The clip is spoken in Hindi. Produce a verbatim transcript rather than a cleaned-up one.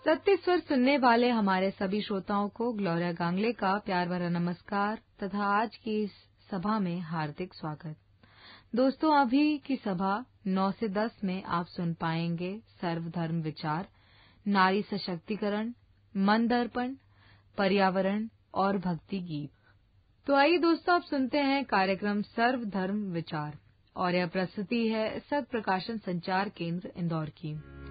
सत्य स्वर सुनने वाले हमारे सभी श्रोताओं को ग्लोरिया गांगले का प्यार भरा नमस्कार तथा आज की इस सभा में हार्दिक स्वागत। दोस्तों, अभी की सभा नौ से दस में आप सुन पाएंगे सर्वधर्म विचार, नारी सशक्तिकरण, मन दर्पण, पर्यावरण और भक्ति गीत। तो आइए दोस्तों, आप सुनते हैं कार्यक्रम सर्वधर्म विचार और यह प्रस्तुति है सत प्रकाशन संचार केंद्र इंदौर की।